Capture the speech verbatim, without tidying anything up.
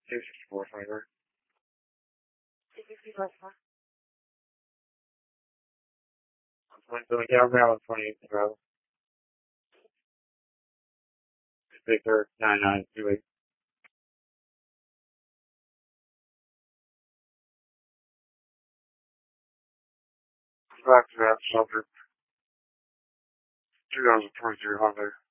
two sixty-four twenty-four. two sixty-four twenty-four. twenty-seven Calvary, twenty-eight Bravo. Victor, nine nine two eight. Back to that shelter. two thousand twenty-three Honda.